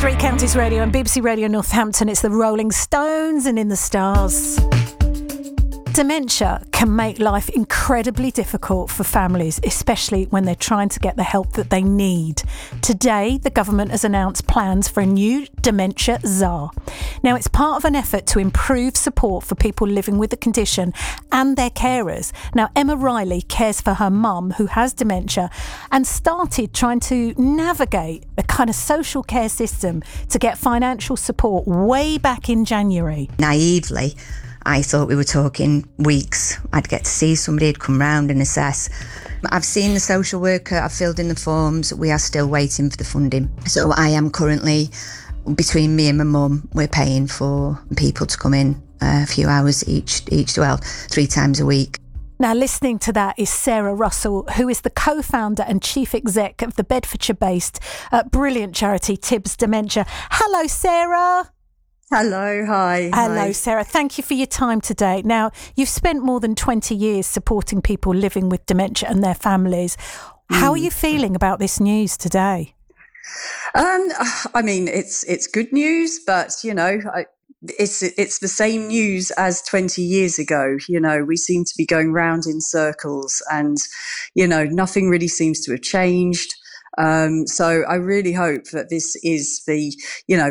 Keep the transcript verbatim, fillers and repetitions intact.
Three Counties Radio and B B C Radio Northampton. It's the Rolling Stones and In the Stars. Dementia can make life incredibly difficult for families, especially when they're trying to get the help that they need. Today, the government has announced plans for a new dementia czar. Now, it's part of an effort to improve support for people living with the condition and their carers. Now, Emma Riley cares for her mum who has dementia and started trying to navigate a kind of social care system to get financial support way back in January. Naively, I thought we were talking weeks. I'd get to see somebody, who'd come round and assess. I've seen the social worker, I've filled in the forms. We are still waiting for the funding. So I am currently, between me and my mum, we're paying for people to come in a few hours each, each well, three times a week. Now, listening to that is Sarah Russell, who is the co-founder and chief exec of the Bedfordshire-based uh, brilliant charity Tibbs Dementia. Hello, Sarah. Hello, hi. Hello, hi. Sarah. Thank you for your time today. Now, you've spent more than twenty years supporting people living with dementia and their families. How mm. are you feeling about this news today? Um, I mean, it's it's good news, but, you know, I, it's it's the same news as twenty years ago. You know, we seem to be going round in circles and, you know, nothing really seems to have changed. Um, so I really hope that this is the, you know,